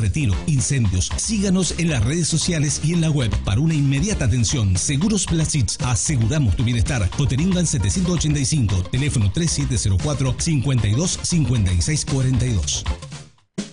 retiro, incendios. Síganos en las redes sociales y en la web. Para una inmediata atención, Seguros Plasits, aseguramos tu bienestar. Coteringan 785, teléfono 3704 52 56 42.